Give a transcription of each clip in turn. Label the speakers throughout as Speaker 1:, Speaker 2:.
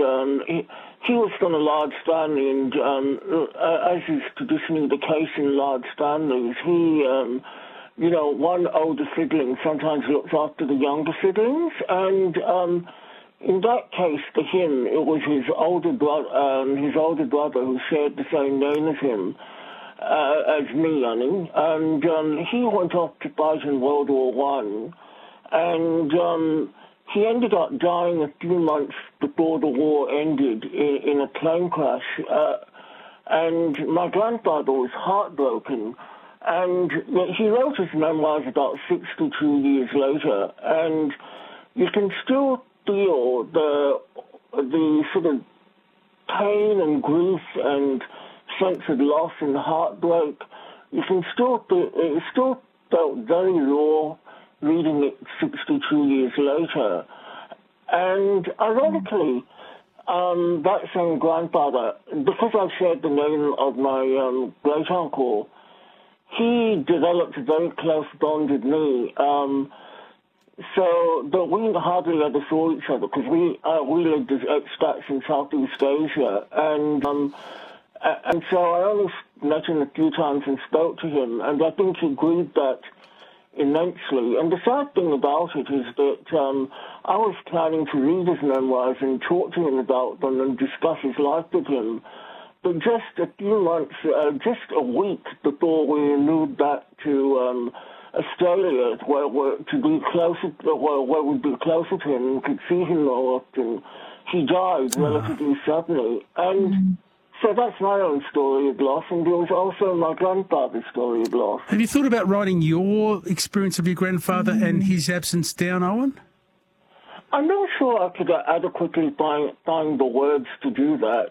Speaker 1: he was from a large family, and as is traditionally the case in large families, he, one older sibling sometimes looks after the younger siblings, and in that case, for him, it was his older brother who shared the same name as him, as me, and he went off to fight in World War One, and he ended up dying a few months before the war ended in a plane crash, and my grandfather was heartbroken, and he wrote his memoirs about 62 years later, and you can still feel the sort of pain and grief and sense of loss and heartbreak. You can still feel, it still felt very raw reading it 62 years later. And ironically, that same grandfather, because I've shared the name of my great uncle, he developed a very close bond with me. So that we hardly ever saw each other because we lived as expats in Southeast Asia, and so I only met him a few times and spoke to him, and I think he grieved that immensely. And the sad thing about it is that I was planning to read his memoirs and talk to him about them and discuss his life with him, but just a few months, just a week before we moved back to Australia, where we'd be closer to him and could see him more often, he died relatively suddenly. And so that's my own story of loss, and it was also my grandfather's story of loss.
Speaker 2: Have you thought about writing your experience of your grandfather and his absence down, Owen?
Speaker 1: I'm not sure I could adequately find the words to do that.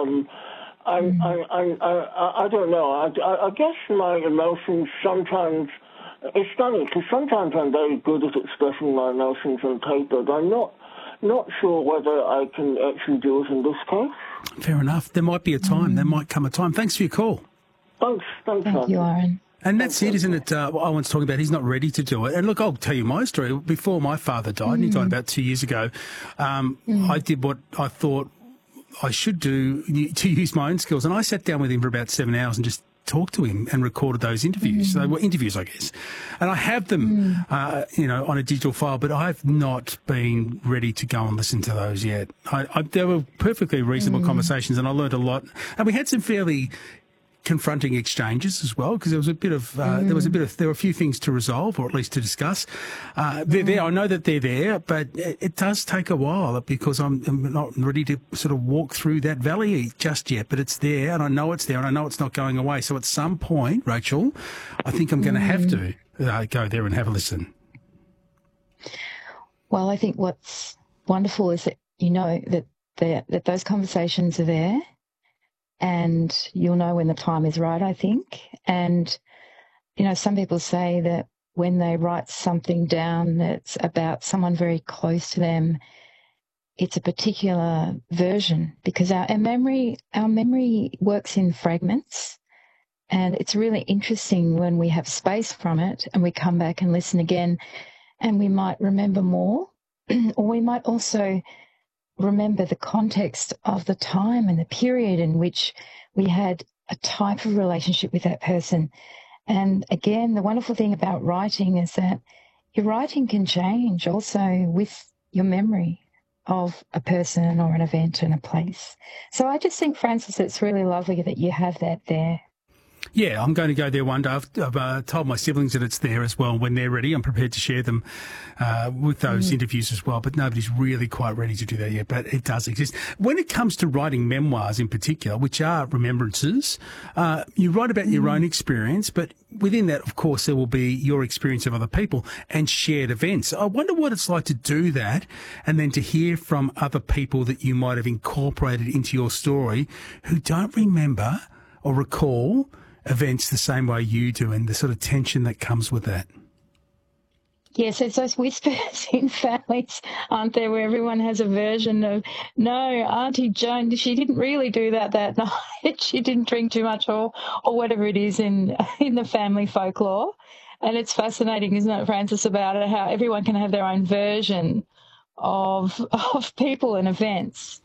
Speaker 1: I don't know. I guess my emotions sometimes. It's funny because sometimes I'm very good at expressing my emotions on paper, but I'm not sure whether I can actually do it in this case.
Speaker 2: Fair enough. There might be a time. There might come a time. Thanks for your call.
Speaker 1: Thanks,
Speaker 3: Thank you, Aaron.
Speaker 2: And that's it, isn't it? Owen's talking about he's not ready to do it. And look, I'll tell you my story. Before my father died, and he died about 2 years ago, I did what I thought I should do to use my own skills. And I sat down with him for about 7 hours and just talked to him and recorded those interviews. So they were interviews, I guess. And I have them, on a digital file, but I've not been ready to go and listen to those yet. They were perfectly reasonable conversations, and I learned a lot. And we had some fairly confronting exchanges as well, because there was a bit of there were a few things to resolve, or at least to discuss. They're there. I know that they're there, but it does take a while because I'm not ready to sort of walk through that valley just yet. But it's there, and I know it's there, and I know it's not going away. So at some point, Rachel, I think I'm going to have to go there and have a listen.
Speaker 3: Well, I think what's wonderful is that you know that those conversations are there. And you'll know when the time is right, I think. And, some people say that when they write something down that's about someone very close to them, it's a particular version, because our memory works in fragments. And it's really interesting when we have space from it and we come back and listen again, and we might remember more, or we might also remember the context of the time and the period in which we had a type of relationship with that person. And again, the wonderful thing about writing is that your writing can change also with your memory of a person or an event and a place. So I just think, Francis, it's really lovely that you have that there.
Speaker 2: Yeah, I'm going to go there one day. I've told my siblings that it's there as well. When they're ready, I'm prepared to share them with those interviews as well. But nobody's really quite ready to do that yet. But it does exist. When it comes to writing memoirs in particular, which are remembrances, you write about your own experience, but within that, of course, there will be your experience of other people and shared events. I wonder what it's like to do that and then to hear from other people that you might have incorporated into your story who don't remember or recall events the same way you do, and the sort of tension that comes with that.
Speaker 3: Yes, it's those whispers in families, aren't there, where everyone has a version of, no, Auntie Joan, she didn't really do that night. She didn't drink too much, or whatever it is in the family folklore. And it's fascinating, isn't it, Francis, about it, how everyone can have their own version of people and events.